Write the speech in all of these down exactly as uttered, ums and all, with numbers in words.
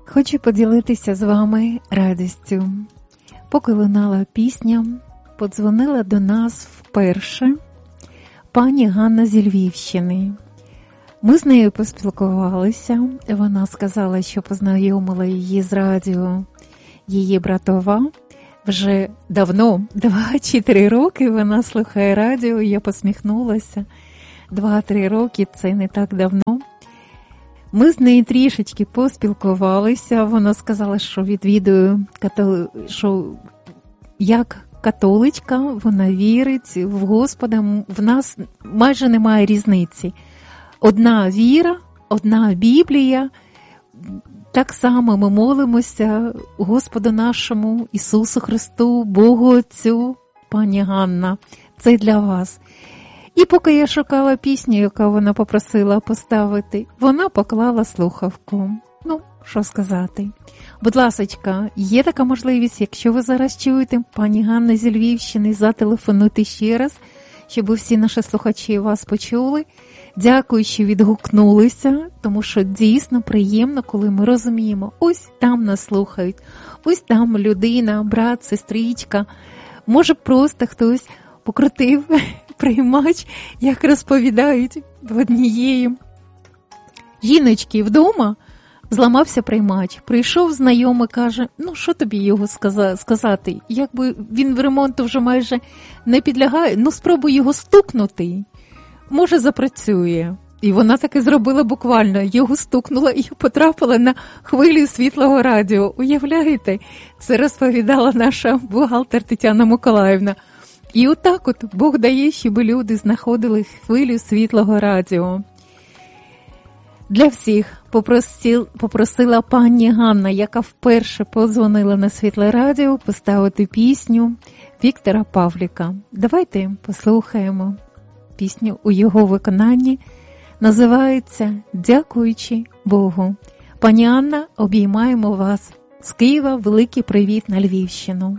Хочу поділитися з вами радістю. Поки лунала пісня, подзвонила до нас вперше пані Ганна зі Львівщини. Ми з нею поспілкувалися, вона сказала, що познайомила її з радіо її братова. Вже давно, два чи три роки вона слухає радіо, я посміхнулася. Два-три роки – це не так давно. Ми з нею трішечки поспілкувалися, вона сказала, що відвідує, що як католичка, вона вірить в Господа, в нас майже немає різниці. Одна віра, одна Біблія, так само ми молимося Господу нашому, Ісусу Христу, Богу Отцю, пані Ганна, це для вас. І поки я шукала пісню, яку вона попросила поставити, вона поклала слухавку. Ну, що сказати. Будь ласочка, є така можливість, якщо ви зараз чуєте пані Ганна зі Львівщини, зателефонуйте ще раз, щоб всі наші слухачі вас почули. Дякую, що відгукнулися, тому що дійсно приємно, коли ми розуміємо, ось там нас слухають, ось там людина, брат, сестричка, може просто хтось покрутив приймач, як розповідають в однієї жіночки вдома, зламався приймач. Прийшов знайомий, каже, ну що тобі його сказати, якби він в ремонту вже майже не підлягає, ну спробуй його стукнути, може запрацює. І вона таки зробила буквально, його стукнула і потрапила на хвилю світлого радіо. Уявляєте, це розповідала наша бухгалтер Тетяна Миколаївна. І отак от Бог дає, щоб люди знаходили хвилю світлого радіо. Для всіх попросил, попросила пані Ганна, яка вперше подзвонила на світле радіо, поставити пісню Віктора Павліка. Давайте послухаємо пісню у його виконанні. Називається «Дякуючи Богу». Пані Анна, обіймаємо вас. З Києва великий привіт на Львівщину.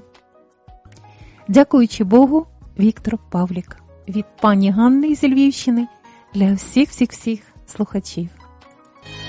Дякуючи Богу, Віктор Павлік. Від пані Ганни зі Львівщини для всіх-всіх-всіх слухачів.